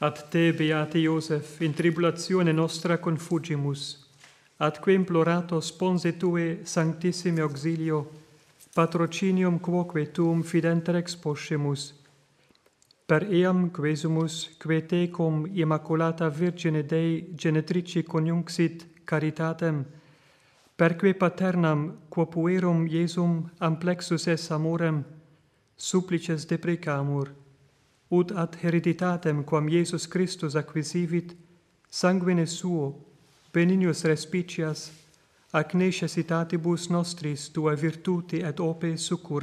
Ad te, beate Iosef, in tribulatione nostra confugimus, atque implorato sponse tue sanctissime auxilio, patrocinium quoque tuum fidenter exposcemus, per eam quesumus, que te cum Immaculata Virgine Dei genetrici coniunxit caritatem, perque paternam quo puerum Iesum amplexus es amorem, supplices deprecamur, ut ad hereditatem quam Iesus Christus acquisivit, sanguine suo, benignos respicias, ac necessitatibus nostris tua virtute et ope succurra.